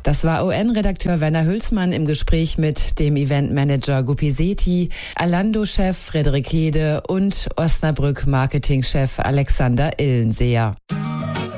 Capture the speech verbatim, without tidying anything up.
Das war O N-Redakteur Werner Hülsmann im Gespräch mit dem Eventmanager Gupi Sethi, Alando-Chef Frederik Hede und Osnabrück-Marketing-Chef Alexander Illenseer.